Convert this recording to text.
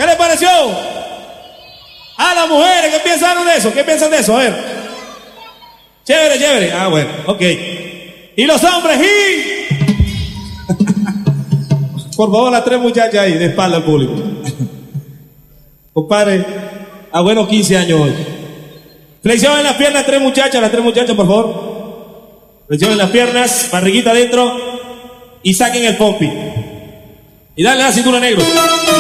¿Qué les pareció? A las mujeres, ¿qué piensan de eso? ¿Qué piensan de eso? A ver. Chévere, chévere. Ah, bueno, ok. Y los hombres, y... Por favor, las tres muchachas ahí, de espalda al público. Compadre, a buenos 15 años hoy. Flexionen las piernas, las tres muchachas, por favor. Flexionen las piernas, barriguita adentro y saquen el pompi. Y dale a la cintura, negro.